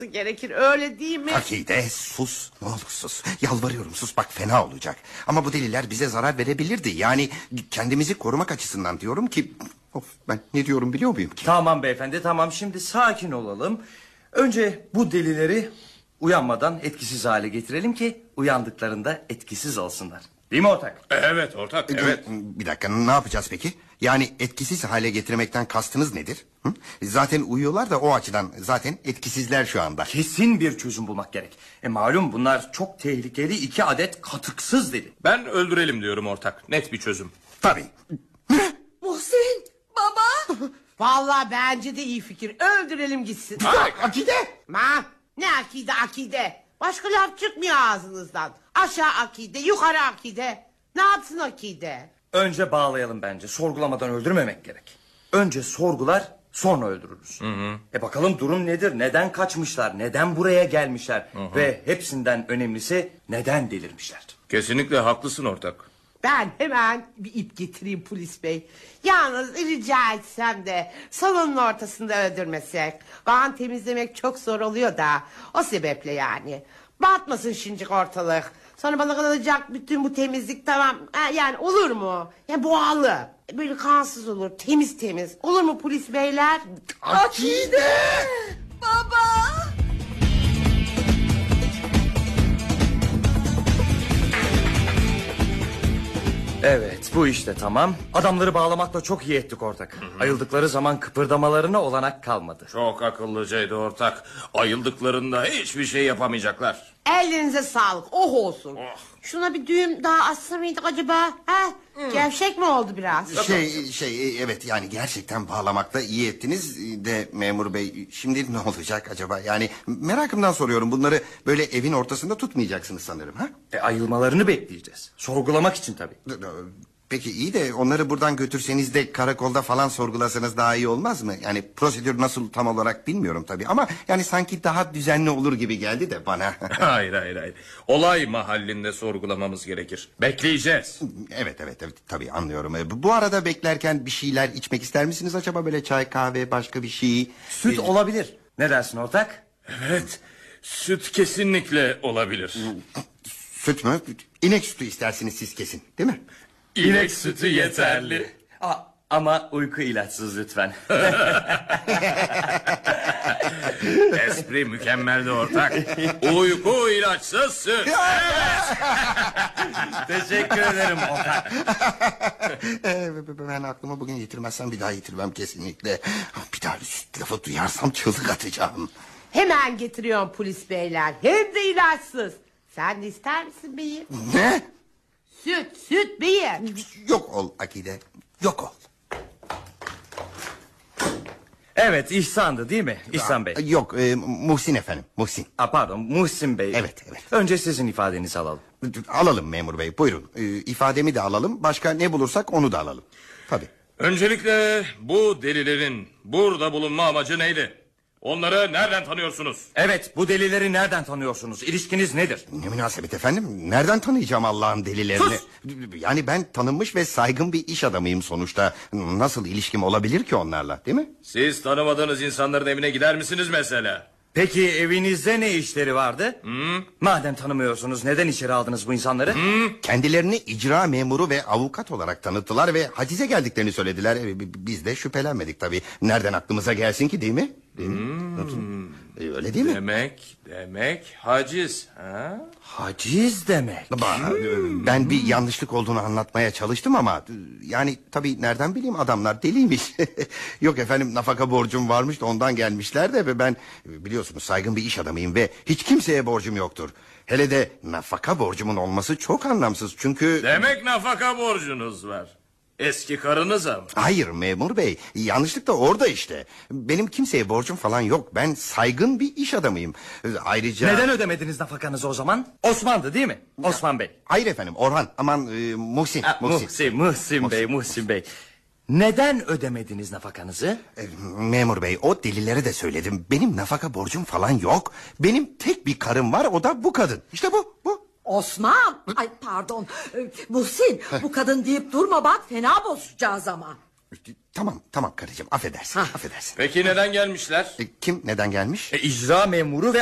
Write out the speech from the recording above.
gerekir, öyle değil mi? Akide sus, ne olur sus. Yalvarıyorum sus, bak fena olacak. Ama bu deliler bize zarar verebilirdi. Yani kendimizi korumak açısından diyorum ki... Of, ben ne diyorum biliyor muyum ki? Tamam beyefendi, tamam, şimdi sakin olalım. Önce bu delileri uyanmadan etkisiz hale getirelim ki uyandıklarında etkisiz olsunlar. Değil mi ortak? Evet ortak, evet. Bir dakika, ne yapacağız peki? Yani etkisiz hale getirmekten kastınız nedir? Hı? Zaten uyuyorlar da o açıdan zaten etkisizler şu anda. Kesin bir çözüm bulmak gerek. Malum bunlar çok tehlikeli 2 adet katıksız deli. Ben öldürelim diyorum ortak. Net bir çözüm. Tabii. Muhsin baba. Vallahi bence de iyi fikir. Öldürelim gitsin. Akide! Ma, ne akide? Başka laf çıkmıyor ağzınızdan. Aşağı akide, yukarı akide. Ne yapsın akide? Önce bağlayalım bence. Sorgulamadan öldürmemek gerek. Önce sorgular, sonra öldürürüz. Bakalım durum nedir? Neden kaçmışlar? Neden buraya gelmişler? Ve hepsinden önemlisi neden delirmişler? Kesinlikle haklısın ortak. Ben hemen bir ip getireyim polis bey. Yalnız rica etsem de salonun ortasında öldürmesek. Kan temizlemek çok zor oluyor da. O sebeple yani. Batmasın şincik ortalık. Sonra bana kalacak bütün bu temizlik, tamam. Yani olur mu? Yani buhalı. Böyle kansız olur, temiz. Olur mu polis beyler? Akide! Baba. Evet, bu işte tamam. Adamları bağlamakla çok iyi ettik ortak. Ayıldıkları zaman kıpırdamalarına olanak kalmadı. Çok akıllıcaydı ortak. Ayıldıklarında hiçbir şey yapamayacaklar. Ellerinize sağlık, oh olsun. Şuna bir düğüm daha atsa mıydık acaba? Gevşek mi oldu biraz? Evet, yani gerçekten bağlamakta iyi ettiniz de memur bey. Şimdi ne olacak acaba? Yani merakımdan soruyorum, bunları böyle evin ortasında tutmayacaksınız sanırım, ha? Ayılmalarını bekleyeceğiz. Sorgulamak için tabii. Peki iyi de onları buradan götürseniz de karakolda falan sorgulasanız daha iyi olmaz mı? Yani prosedür nasıl tam olarak bilmiyorum tabii, ama yani sanki daha düzenli olur gibi geldi de bana. Hayır. Olay mahallinde sorgulamamız gerekir. Bekleyeceğiz. Evet tabii anlıyorum. Bu arada beklerken bir şeyler içmek ister misiniz acaba, böyle çay, kahve, başka bir şey? Süt olabilir. Ne dersin ortak? Evet. Süt kesinlikle olabilir. Süt mü? İnek sütü istersiniz siz kesin, değil mi? İnek sütü yeterli. Ama uyku ilaçsız lütfen. Espri mükemmeldi ortak. Uyku ilaçsız süt. Teşekkür ederim ortak. Ben aklıma bugün yitirmezsem bir daha yitirmem kesinlikle. Bir daha süt lafı duyarsam çığlık atacağım. Hemen getiriyorum polis beyler. Hem de ilaçsız. Sen de ister misin beyim? Ne? Süt beyim. Yok ol Akide, yok ol. Evet, İhsan'dı değil mi? İhsan Bey. Yok, Muhsin efendim, Muhsin. Pardon, Muhsin Bey. Evet. Önce sizin ifadenizi alalım. Alalım memur bey, buyurun. İfademi de alalım, başka ne bulursak onu da alalım. Tabii. Öncelikle bu delilerin burada bulunma amacı neydi? Onları nereden tanıyorsunuz? Evet, bu delileri nereden tanıyorsunuz? İlişkiniz nedir? Ne münasebet efendim, nereden tanıyacağım Allah'ın delilerini? Sus! Yani ben tanınmış ve saygın bir iş adamıyım sonuçta. Nasıl ilişkim olabilir ki onlarla, değil mi? Siz tanımadığınız insanların evine gider misiniz mesela? Peki evinizde ne işleri vardı? Madem tanımıyorsunuz, neden içeri aldınız bu insanları? Kendilerini icra memuru ve avukat olarak tanıttılar ve hacize geldiklerini söylediler. Biz de şüphelenmedik tabii. Nereden aklımıza gelsin ki, değil mi? Öyle değil mi? Demek haciz. Ha? Haciz demek. Ben bir yanlışlık olduğunu anlatmaya çalıştım ama... yani tabii nereden bileyim, adamlar deliymiş. Yok efendim, nafaka borcum varmış da ondan gelmişler de... ben biliyorsunuz saygın bir iş adamıyım ve hiç kimseye borcum yoktur. Hele de nafaka borcumun olması çok anlamsız çünkü... Demek nafaka borcunuz var. Eski karınıza mı? Hayır memur bey, yanlışlık da orada işte. Benim kimseye borcum falan yok. Ben saygın bir iş adamıyım. Ayrıca... Neden ödemediniz nafakanızı o zaman? Osman'dı değil mi? Osman Bey. Hayır efendim, Orhan, aman Muhsin. Muhsin Bey. Neden ödemediniz nafakanızı? Memur bey, o delilere de söyledim. Benim nafaka borcum falan yok. Benim tek bir karım var, o da bu kadın. İşte bu. Osman. Ay pardon. Muhsin, bu kadın deyip durma bak, fena bozacağız ama. Tamam karıcığım, affedersin. Affedersin. Peki neden gelmişler? Kim neden gelmiş? İcra memuru ve